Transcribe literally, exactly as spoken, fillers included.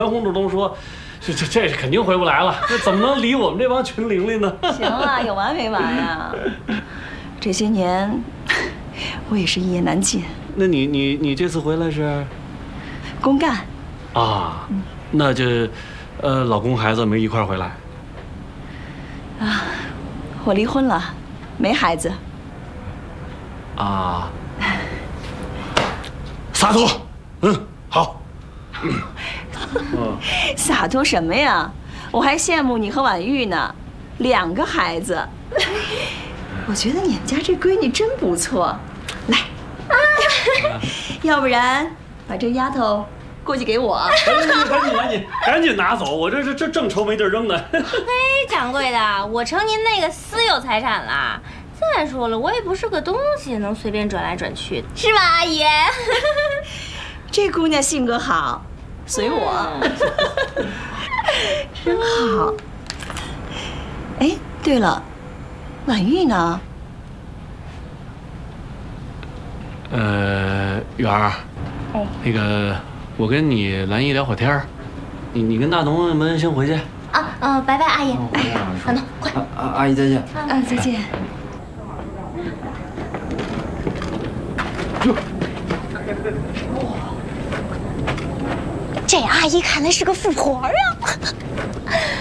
全红都都说，这这这是肯定回不来了，这怎么能理我们这帮群邻居呢？ 行了，有完没完呀？这些年，我也是一言难尽。 那你你你这次回来是？ 公干。 啊，那就，呃，老公孩子没一块回来。 啊，我离婚了，没孩子。 啊。洒脱，嗯，好。 嗯，洒脱什么呀？我还羡慕你和婉玉呢，两个孩子。我觉得你们家这闺女真不错。来，啊，要不然把这丫头过去给我。 赶紧赶紧赶紧赶紧拿走，我这这这正愁没地儿扔呢。 嘿，掌柜的，我成您那个私有财产了。再说了，我也不是个东西，能随便转来转去的，是吧，阿姨？ 这姑娘性格好，随我，真好。哎，对了，婉玉呢？ 呃，媛儿，哎，那个，我跟你兰姨聊会儿天儿，你你跟大东们先回去。 啊啊，拜拜，阿姨。 哎， 大东，快。 阿阿姨再见。 啊，再见。 哟。 这阿姨看来是个富婆啊！